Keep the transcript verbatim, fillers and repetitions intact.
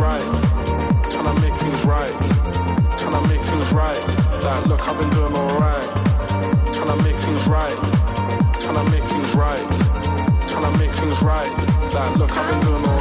right? Can I make things right? Can I make things right? Like, look, I've been doing alright. Can I make things right? Can I make things right? Can I make things right? Like, look, I've been doing alright.